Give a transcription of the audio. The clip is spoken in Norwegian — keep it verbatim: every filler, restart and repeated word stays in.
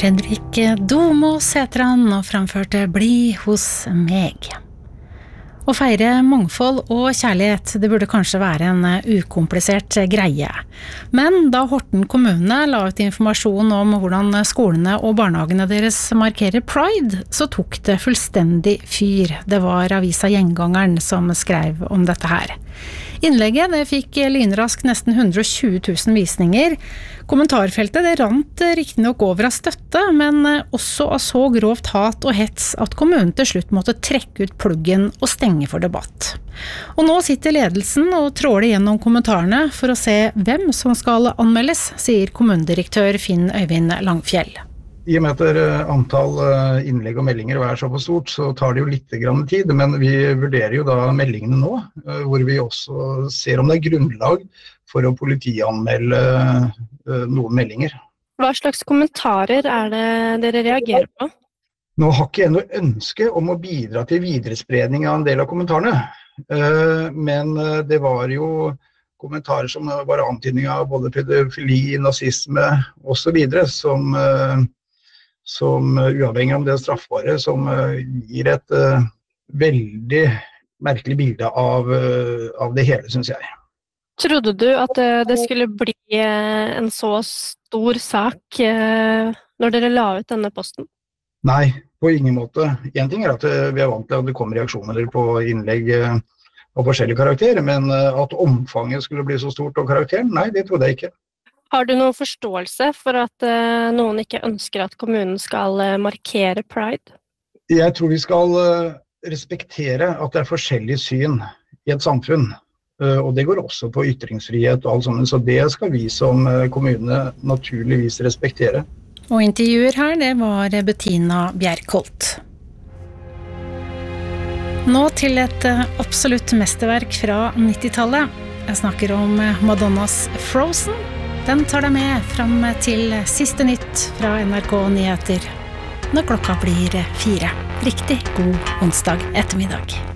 Fredrik Domo Sætran og framførte Bli hos meg. Å feire mangfold og kjærlighet, det burde kanskje være en ukomplisert greie. Men da Horten kommune la ut informasjon om hvordan skolene og barnehagene deres markerer Pride, så tok det fullstendig fyr. Det var avisa Gjengangeren som skrev om dette her. Innlegget det fikk lynraskt nesten hundre og tjue tusen visninger. Kommentarfeltet det rant riktig nok over av støtte, men også av så grovt hat og hets at kommunen til slutt måtte trekke ut pluggen og stenge for debatt. Og nå sitter ledelsen og tråler gjennom kommentarene for å se hvem som skal anmeldes, sier kommunedirektør Finn Øyvind Langfjell. I og med at antall innlegg og meldinger er såpass stort, så tar det jo litt grann tid, men vi vurderer jo da meldingene nå, hvor vi også ser om det er grunnlag for å politianmelde noen meldinger. Hva slags kommentarer er det dere reagerer på? Nå har ikke jeg noe ønske om å bidra til viderespredning av en del av kommentarene, men det var jo kommentarer som var antydning av både pedofili, nazisme og så videre, som som uavhengig om det er straffbare, som gir et uh, veldig merkelig bilde av, uh, av det hele, synes jeg. Trodde du at uh, det skulle bli uh, en så stor sak uh, når dere la ut denne posten? Nei, på ingen måte. En ting er at uh, vi er vant til at det kommer reaksjoner på innlegg uh, av forskjellige karakterer, men uh, at omfanget skulle bli så stort og karakteren, nei, det trodde jeg ikke. Har du noen forståelse for at uh, noen ikke ønsker at kommunen skal uh, markere Pride? Jeg tror vi skal uh, respektere at det er forskjellige syn i et samfunn, uh, og det går også på ytringsfrihet og alt sånt, så det skal vi som uh, kommune naturligvis respektere. Og intervjuer her, det var Bettina Bjerkholt. Nå til et uh, absolutt mesterverk fra nittitallet. Jeg snakker om uh, Madonnas Frozen. Den tar deg med frem til siste nytt fra N R K Nyheter når klokka blir fire. Riktig god onsdag ettermiddag.